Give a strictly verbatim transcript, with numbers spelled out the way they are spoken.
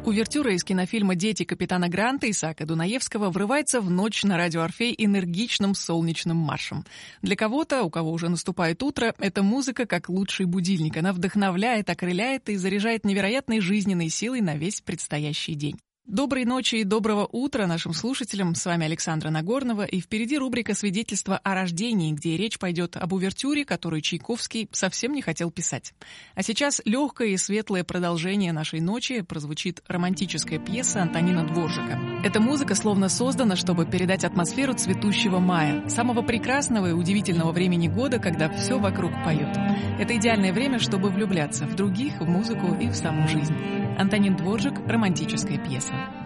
Увертюра из кинофильма «Дети капитана Гранта» Исаака Дунаевского врывается в ночь на радио «Орфей» энергичным солнечным маршем. Для кого-то, у кого уже наступает утро, эта музыка как лучший будильник. Она вдохновляет, окрыляет и заряжает невероятной жизненной силой на весь предстоящий день. Доброй ночи и доброго утра нашим слушателям. С вами Александра Нагорнова, и впереди рубрика «Свидетельство о рождении», где речь пойдет об увертюре, которую Чайковский совсем не хотел писать. А сейчас легкое и светлое продолжение нашей ночи прозвучит романтическая пьеса Антонина Дворжака. Эта музыка словно создана, чтобы передать атмосферу цветущего мая, самого прекрасного и удивительного времени года, когда все вокруг поет. Это идеальное время, чтобы влюбляться в других, в музыку и в саму жизнь. Антонин Дворжак, романтическая пьеса.